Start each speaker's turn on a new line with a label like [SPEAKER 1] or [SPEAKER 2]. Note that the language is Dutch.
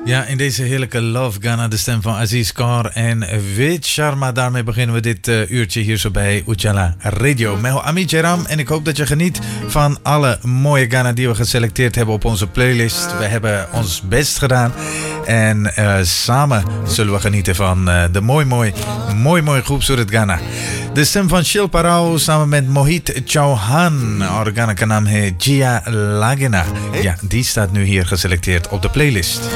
[SPEAKER 1] Ja, in deze heerlijke Love Ghana, de stem van Aziz Kaur en Ved Sharma. Daarmee beginnen we dit uurtje hier zo bij Ujala Radio. Meho Ami Jeram en ik hoop dat je geniet van alle mooie Ghana die we geselecteerd hebben op onze playlist. We hebben ons best gedaan en samen zullen we genieten van de mooi groep Surat Ghana. De stem van Shilpa Rao samen met Mohit Chauhan. Our Ghana ka naam hai Jia Lagina. Ja, die staat nu hier geselecteerd op de playlist.